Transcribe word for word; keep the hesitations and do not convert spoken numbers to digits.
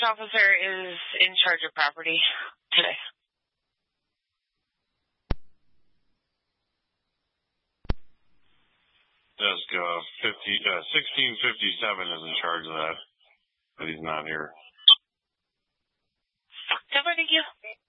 officer is in charge of property today? Desk uh, fifty, uh, sixteen fifty-seven is in charge of that, but he's not here. Thank you.